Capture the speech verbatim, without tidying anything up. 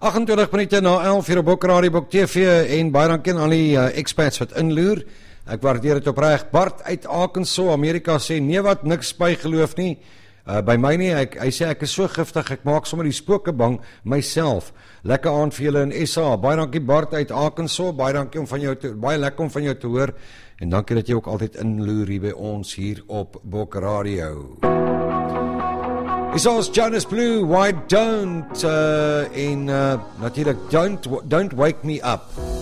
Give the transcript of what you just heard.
agt en twintig minute na elf hier op Bok Radio, Bok T V en baie dankie aan al die uh, expats wat inloer. Ek waardeer dit opreg. Bart uit Arkansas, Amerika sê nee wat niks by geloof nie. Uh, by my nie, ek, hy sê ek is so giftig, ek maak sommer die spooke bang myself. Lekker aand vir julle in S A. Baie dankie Bart uit Arkansas, baie dankie om van jou te, baie lekker om van jou te hoor en dankie dat jy ook altyd inloer hier by ons hier op Bok Radio. Is ons Jonas Blue, Why Don't uh, en uh, natuurlijk Don't Don't Wake Me Up.